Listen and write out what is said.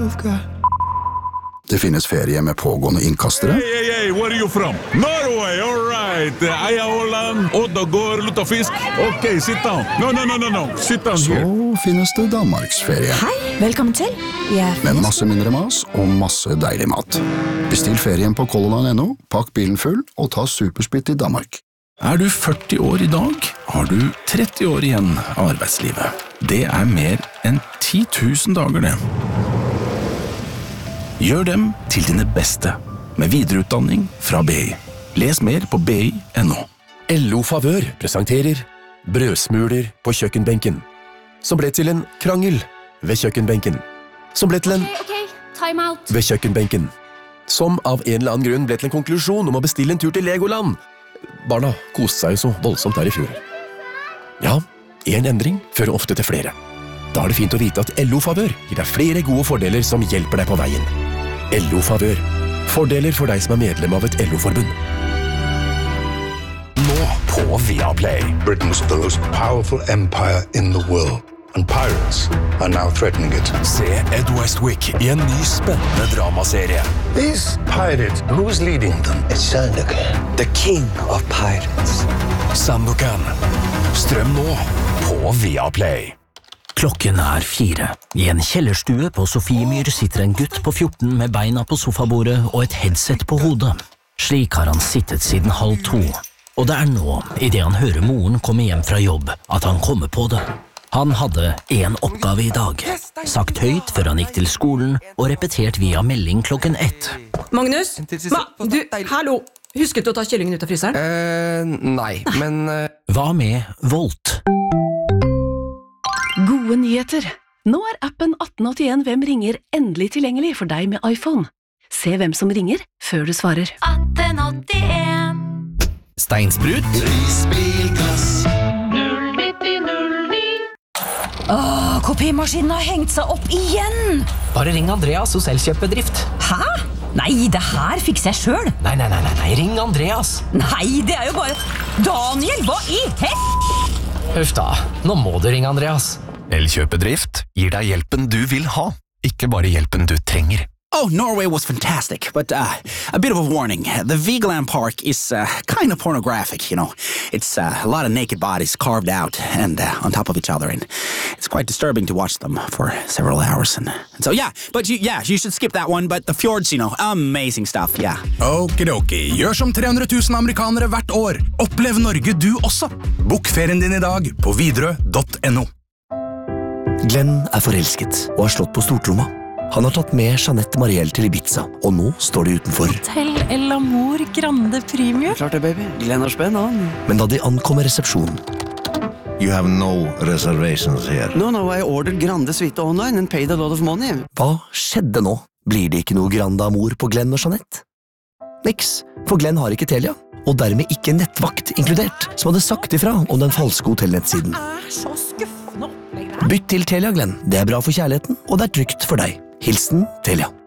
Det finnes ferie med pågående innkastere. Hey, where are you from? Norway, all right. Eia Holland, Oddagård, Luttafisk. Okay, sit down. No. Sit down here. Så finnes det Danmarksferie. Hei, velkommen til. Med masse mindre mas og masse deilig mat. Bestill ferien på colorline.no, pakk bilen full og ta superspeed til Danmark. Er du 40 år i dag, har du 30 år igjen av arbeidslivet. Det er mer enn 10 000 dager det. Gjør dem til dine beste, med videreutdanning fra BI. Les mer på BI.no. LO Favør presenterer brødsmuler på kjøkkenbenken, som ble til en krangel ved kjøkkenbenken, som ble til en time out ved kjøkkenbenken, som av en eller annen grunn ble til en konklusjon om å bestille en tur til Legoland. Barna koste seg jo så voldsomt der i fjor. Ja, en endring fører ofte til flere. Da er det fint å vite at LO Favør gir deg flere gode fordeler som hjelper deg på veien. LO Favør. Fordeler for deg som er medlem av et LO-forbund. Nå på Viaplay. Britain's the most powerful empire in the world. And pirates are now threatening it. Se Ed Westwick i en ny spennende dramaserie. These pirates, who's leading them? It's Sandokan, the king of pirates. Sandokan. Strøm nå på Viaplay. Klokken er 4. I en kjellerstue på Sofiemyr sitter en gutt på 14 med beina på sofabordet og et headset på hodet. Slik har han sittet siden 1:30. Og det er nå, i det han hører moren komme hjem fra jobb, at han kommer på det. Han hadde en oppgave i dag, sagt høyt før han gikk til skolen og repetert via melding klokken 1. Magnus? Du, hallo! Husket du å ta kyllingen ut av fryseren? Nei, men... Hva med Volt? Gode nyheter! Nå er appen 1881 Hvem ringer endelig tilgjengelig for deg med iPhone. Se hvem som ringer før du svarer. 1881 Steinsprut? Risbilglass 09009 Kopimaskinen har hengt seg opp igjen! Bare ring Andreas hos Elkjøp-bedrift. Hæ? Nei, det her fikser jeg selv. Nei, ring Andreas. Nei, det er jo bare... Daniel, hva i Huff da, nå må du ringe Andreas. Elkjøp-bedrift gir deg hjelpen du vil ha, ikke bare hjelpen du trenger. Oh, Norway was fantastic, but a bit of a warning. The Vigeland Park is kind of pornographic, you know. It's a lot of naked bodies carved out and on top of each other, and it's quite disturbing to watch them for several hours. And so, yeah, but you should skip that one, but the fjords, you know, amazing stuff, yeah. Okidoki, gjør som 300 000 amerikanere hvert år. Opplev Norge du også. Bok ferien din i dag på Widerøe.no. Glenn er forelsket og har slått på stortromma. Han har tatt med Jeanette Marielle til Ibiza, og nå står de utenfor. Hotel El Amor Grande Premium. Klart det, baby. Glenn har spenn, han. Men da de ankommer resepsjonen... You have no reservations here. No, I ordered Grande Suite online and paid a lot of money. Hva skjedde nå? Blir det ikke noe Grande Amor på Glenn og Jeanette? Niks, for Glenn har ikke Telia, og dermed ikke nettvakt inkludert, som hadde sagt ifra om den falske hotellnettsiden. Det er så skuffende opplegg. Bytt til Telia, Glenn. Det er bra for kjærligheten, og det er trygt for deg. Hilsen Telia.